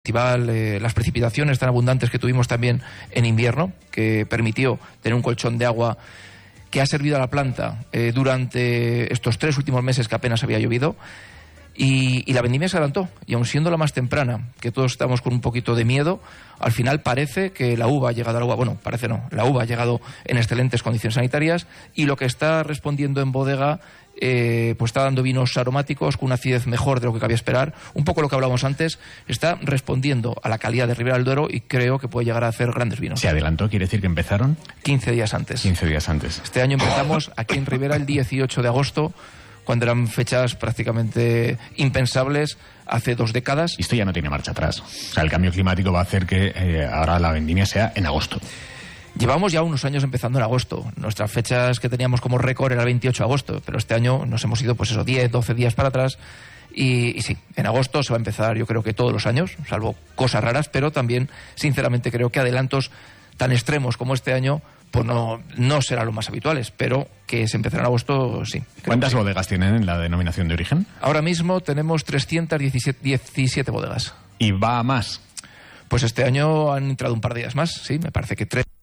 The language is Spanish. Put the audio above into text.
las precipitaciones tan abundantes que tuvimos también en invierno, que permitió tener un colchón de agua que ha servido a la planta durante estos 3 últimos meses que apenas había llovido. Y la vendimia se adelantó, y aun siendo la más temprana, que todos estamos con un poquito de miedo, al final parece que la uva ha llegado al agua. Bueno, parece no, la uva ha llegado en excelentes condiciones sanitarias, y lo que está respondiendo en bodega pues está dando vinos aromáticos con una acidez mejor de lo que cabía esperar. Un poco lo que hablábamos antes, está respondiendo a la calidad de Ribera del Duero, y creo que puede llegar a hacer grandes vinos. ¿Se adelantó? ¿Quiere decir que empezaron? 15 días antes. 15 días antes. Este año empezamos aquí en Ribera el 18 de agosto, cuando eran fechas prácticamente impensables hace 2 décadas. Y esto ya no tiene marcha atrás. O sea, el cambio climático va a hacer que ahora la vendimia sea en agosto. Llevamos ya unos años empezando en agosto. Nuestras fechas que teníamos como récord era el 28 de agosto, pero este año nos hemos ido, 10, 12 días para atrás. Y sí, en agosto se va a empezar, yo creo que todos los años, salvo cosas raras, pero también, sinceramente, creo que adelantos tan extremos como este año pues no serán los más habituales, pero que se empezará en agosto, sí. ¿Cuántas bodegas tienen en la denominación de origen? Ahora mismo tenemos 317 bodegas. ¿Y va a más? Pues este año han entrado un par de días más, sí, me parece que 3.